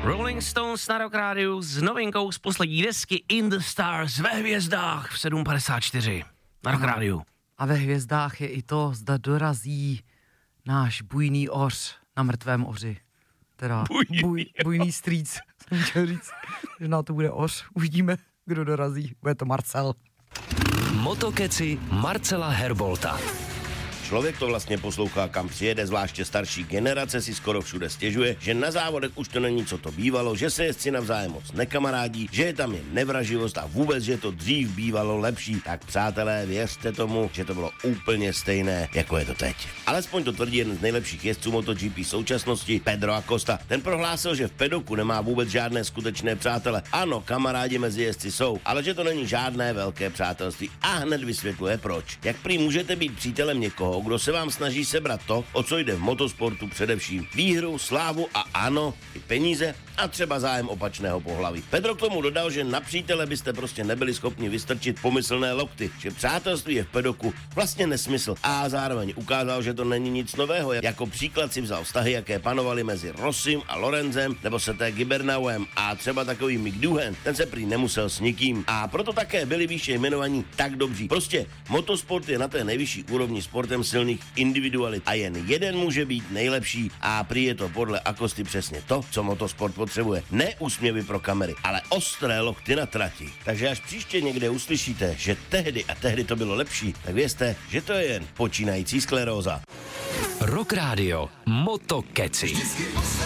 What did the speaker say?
Rolling Stones na Rock Rádiu s novinkou z poslední desky In the Stars ve hvězdách v 7.54 na Rock Rádiu. A ve hvězdách je i to, zda dorazí náš bujný oř na mrtvém oři. Teda bujný strýc, jsem chtěl říct, že na to bude oř. Uvidíme, kdo dorazí. Bude to Marcel. Motokeci Marcela Herbolta. Člověk to vlastně poslouchá, kam přijede, zvláště starší generace si skoro všude stěžuje, že na závodech už to není, co to bývalo, že se jezdci navzájem moc nekamarádí, že je tam jen nevraživost a vůbec, že to dřív bývalo lepší. Tak přátelé, věřte tomu, že to bylo úplně stejné, jako je to teď. Alespoň to tvrdí jeden z nejlepších jezdců MotoGP současnosti, Pedro Acosta. Ten prohlásil, že v pedoku nemá vůbec žádné skutečné přátele. Ano, kamarádi mezi jezdci jsou, ale že to není žádné velké přátelství. A hned vysvětluje proč. Jak prý můžete být přítelem někoho, kdo se vám snaží sebrat to, o co jde v motosportu především. Výhru, slávu a ano, i peníze a třeba zájem opačného pohlaví. Pedro k tomu dodal, že na přítele byste prostě nebyli schopni vystrčit pomyslné lokty, že přátelství je v pedoku vlastně nesmysl a zároveň ukázal, že to není nic nového. Jako příklad si vzal vztahy, jaké panovaly mezi Rossim a Lorenzem nebo se té Gibernauem a třeba takový Mick Duhan, ten se prý nemusel s nikým a proto také byli výše jmenovaní tak dobří. Prostě motosport je na té nejvyšší úrovni sportem silných individualit a jen jeden může být nejlepší a prý je to podle Acosty přesně to, co motosport potřebuje. Ne úsměvy pro kamery, ale ostré lokty na trati. Takže až příště někde uslyšíte, že tehdy a tehdy to bylo lepší, tak vězte, že to je jen počínající skleróza. Rock Radio Motokeci.